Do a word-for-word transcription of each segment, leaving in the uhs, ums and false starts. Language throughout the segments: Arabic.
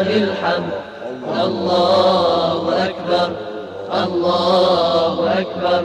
الحمد. الله أكبر الله أكبر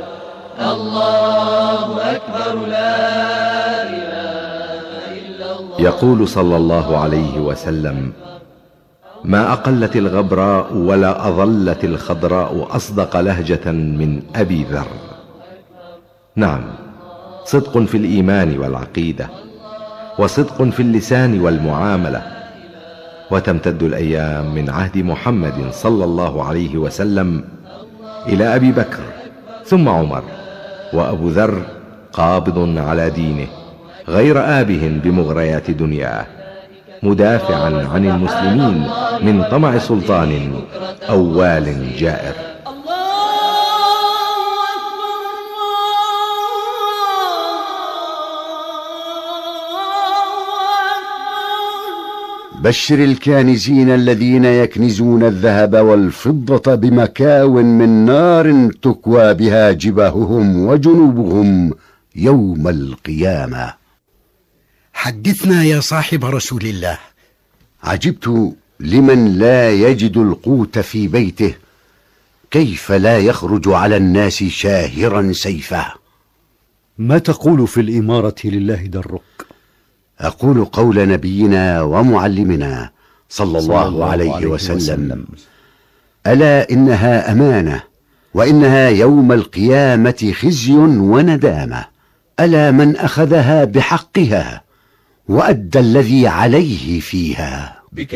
الله أكبر لا إله إلا الله. يقول صلى الله عليه وسلم: ما أقلت الغبراء ولا أظلت الخضراء أصدق لهجة من أبي ذر. نعم، صدق في الإيمان والعقيدة، وصدق في اللسان والمعاملة. وتمتد الأيام من عهد محمد صلى الله عليه وسلم إلى أبي بكر ثم عمر، وأبو ذر قابض على دينه غير آبه بمغريات دنياه، مدافعا عن المسلمين من طمع سلطان أو وال جائر. بشر الكانزين الذين يكنزون الذهب والفضة بمكاو من نار تكوى بها جباههم وجنوبهم يوم القيامة. حدثنا يا صاحب رسول الله. عجبت لمن لا يجد القوت في بيته كيف لا يخرج على الناس شاهرا سيفه. ما تقول في الإمارة لله درك؟ أقول قول نبينا ومعلمنا صلى الله, الله عليه, عليه وسلم, وسلم ألا إنها أمانة، وإنها يوم القيامة خزي وندامة. ألا من أخذها بحقها وأدى الذي عليه فيها.